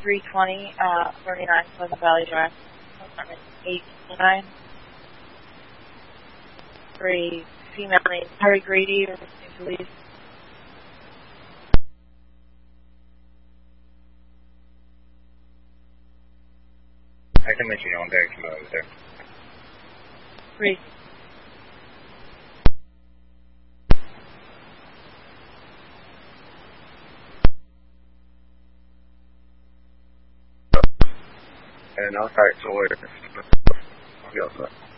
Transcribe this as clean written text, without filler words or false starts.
320, 49 Pleasant Valley Drive, apartment 829. For a female named Terry Grady, or police. I can let you know I'm very familiar with her. Great. And I'll start to order.